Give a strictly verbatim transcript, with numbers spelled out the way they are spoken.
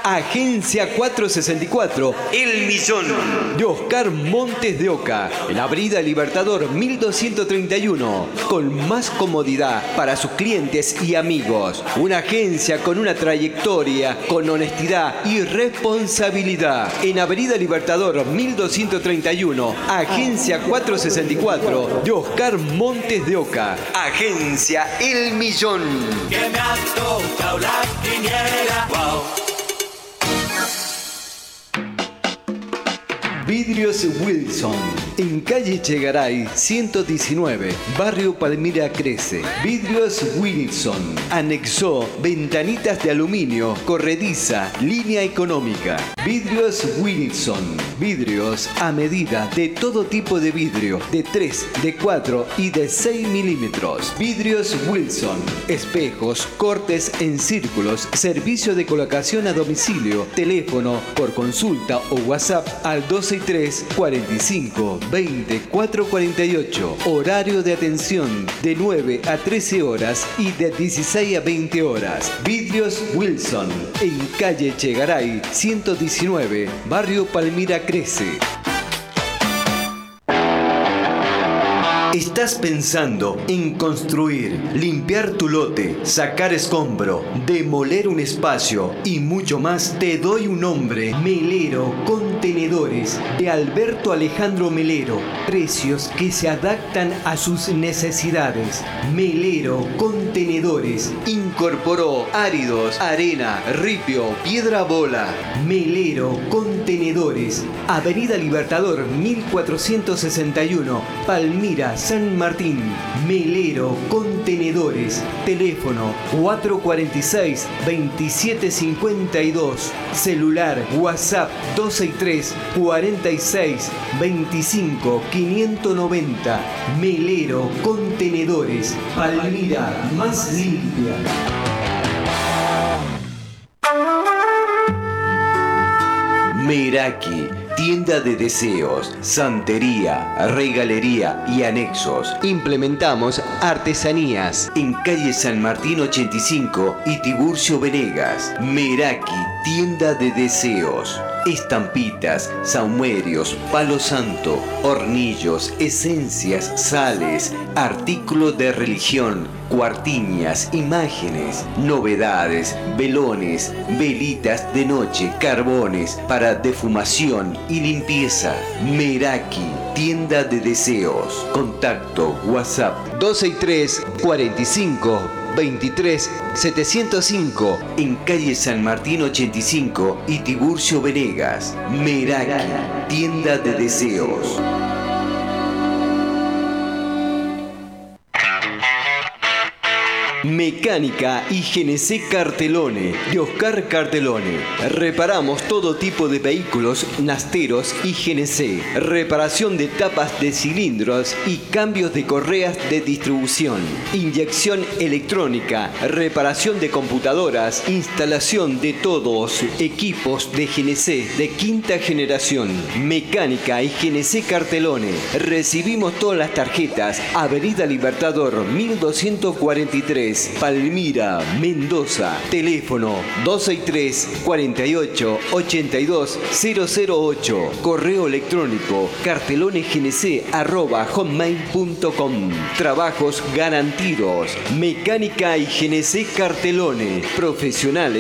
Agencia cuatrocientos sesenta y cuatro, El Millón, de Oscar Montes de Oca, en Avenida Libertador mil doscientos treinta y uno, con más comodidad para sus clientes y amigos. Una agencia con una trayectoria, con honestidad y responsabilidad. En Avenida Libertador mil doscientos treinta y uno, Agencia cuatrocientos sesenta y cuatro, de Oscar Montes de Oca. Agencia El Millón. Que me ha tocado la quiniela. Wow. Vidrios Wilson, en calle Chegaray ciento diecinueve, barrio Palmira Crece. Vidrios Wilson, anexó ventanillas de aluminio, corrediza, línea económica. Vidrios Wilson, vidrios a medida de todo tipo de vidrio, de tres, de cuatro y de seis milímetros. Vidrios Wilson, espejos, cortes en círculos, servicio de colocación a domicilio, teléfono por consulta o WhatsApp al doce tres, cuarenta y cinco, veinte, cuatrocientos cuarenta y ocho. Horario de atención de nueve a trece horas y de dieciséis a veinte horas. Vidrios Wilson, en calle Chegaray ciento diecinueve, barrio Palmira Crece. ¿Estás pensando en construir, limpiar tu lote, sacar escombro, demoler un espacio y mucho más? Te doy un nombre: Melero Contenedores, de Alberto Alejandro Melero. Precios que se adaptan a sus necesidades. Melero Contenedores incorporó áridos, arena, ripio, piedra bola. Melero Contenedores, Avenida Libertador mil cuatrocientos sesenta y uno, Palmira, San Martín. Melero Contenedores, teléfono cuatro cuarenta y seis, veintisiete cincuenta y dos, celular WhatsApp doce tres, cuarenta y seis, veinticinco, quinientos noventa. Melero Contenedores, Palmira más limpia. Meraki, tienda de deseos, santería, regalería y anexos. Implementamos artesanías en calle San Martín ochenta y cinco y Tiburcio Venegas. Meraki, tienda de deseos. Estampitas, saumerios, palo santo, hornillos, esencias, sales, artículos de religión, cuartiñas, imágenes, novedades, velones, velitas de noche, carbones para defumación y limpieza. Meraki, tienda de deseos. Contacto WhatsApp doce tres, cuarenta y cinco, veintitrés, setecientos cinco, en calle San Martín ochenta y cinco y Tiburcio Venegas. Meraki, tienda de deseos. Mecánica y G N C Cartelone, de Oscar Cartelone. Reparamos todo tipo de vehículos, nasteros y G N C. Reparación de tapas de cilindros y cambios de correas de distribución. Inyección electrónica, reparación de computadoras, instalación de todos equipos de G N C de quinta generación. Mecánica y G N C Cartelone. Recibimos todas las tarjetas. Avenida Libertador mil doscientos cuarenta y tres. Palmira, Mendoza. Teléfono doce tres, cuarenta y ocho, ochenta y dos, cero cero ocho. Correo electrónico cartelonegnc arroba hotmail punto com. Trabajos garantidos. Mecánica y G N C Cartelone. Profesionales